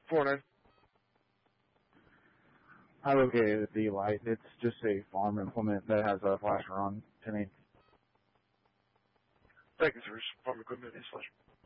409. I located the light. It's just a farm implement that has a flasher on to me. Thank you, sir. Farm equipment is flasher.